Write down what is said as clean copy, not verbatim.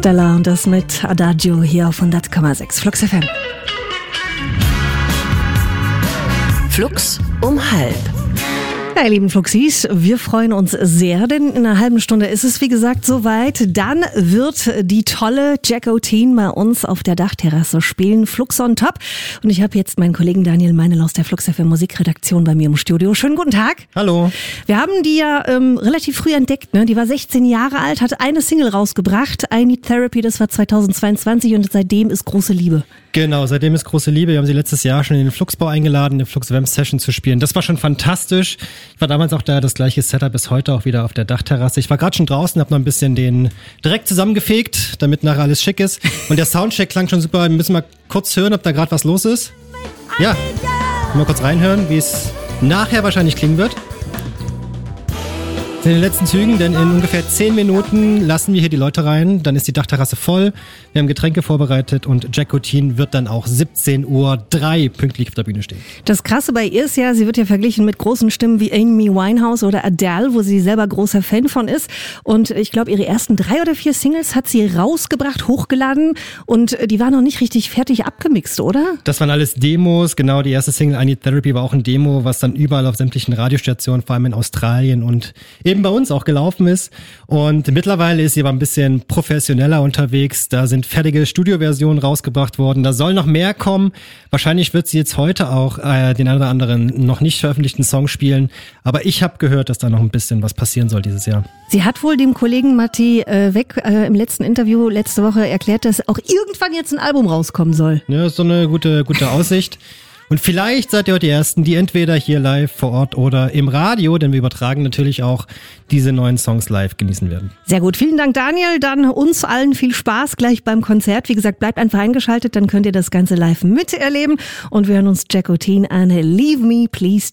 Stella und das mit Adagio hier auf 100,6 Flux FM. Flux um halb. Ja, ihr lieben Fluxis, wir freuen uns sehr, denn in einer halben Stunde ist es, wie gesagt, soweit. Dann wird die tolle Jacko-Teen bei uns auf der Dachterrasse spielen, Flux on Top. Und ich habe jetzt meinen Kollegen Daniel Meinel aus der Flux FM Musikredaktion bei mir im Studio. Schönen guten Tag. Hallo. Wir haben die ja relativ früh entdeckt, ne? Die war 16 Jahre alt, hat eine Single rausgebracht, I Need Therapy, das war 2022 und seitdem ist große Liebe. Genau, seitdem ist große Liebe. Wir haben sie letztes Jahr schon in den Fluxbau eingeladen, eine Flux-Vamp-Session zu spielen. Das war schon fantastisch. Ich war damals auch da, das gleiche Setup ist heute auch wieder auf der Dachterrasse. Ich war gerade schon draußen, habe noch ein bisschen den direkt zusammengefegt, damit nachher alles schick ist. Und der Soundcheck klang schon super. Wir müssen mal kurz hören, ob da gerade was los ist. Ja, mal kurz reinhören, wie es nachher wahrscheinlich klingen wird. In den letzten Zügen, denn in ungefähr 10 Minuten lassen wir hier die Leute rein. Dann ist die Dachterrasse voll. Wir haben Getränke vorbereitet und Jacko-Teen wird dann auch 17:03 Uhr pünktlich auf der Bühne stehen. Das Krasse bei ihr ist ja, sie wird ja verglichen mit großen Stimmen wie Amy Winehouse oder Adele, wo sie selber großer Fan von ist. Und ich glaube, ihre ersten 3 oder 4 Singles hat sie rausgebracht, hochgeladen und die waren noch nicht richtig fertig abgemixt, oder? Das waren alles Demos. Genau, die erste Single I Need Therapy war auch ein Demo, was dann überall auf sämtlichen Radiostationen, vor allem in Australien und eben bei uns auch gelaufen ist. Und mittlerweile ist sie aber ein bisschen professioneller unterwegs. Da sind fertige Studioversionen rausgebracht worden. Da soll noch mehr kommen. Wahrscheinlich wird sie jetzt heute auch den einen oder anderen noch nicht veröffentlichten Song spielen. Aber ich habe gehört, dass da noch ein bisschen was passieren soll dieses Jahr. Sie hat wohl dem Kollegen Matti Weck im letzten Interview letzte Woche erklärt, dass auch irgendwann jetzt ein Album rauskommen soll. Ja, ist so eine gute Aussicht. Und vielleicht seid ihr heute die Ersten, die entweder hier live vor Ort oder im Radio, denn wir übertragen natürlich auch diese neuen Songs live genießen werden. Sehr gut, vielen Dank Daniel, dann uns allen viel Spaß gleich beim Konzert. Wie gesagt, bleibt einfach eingeschaltet, dann könnt ihr das Ganze live miterleben und wir hören uns Jacko-Teen an. Leave me please.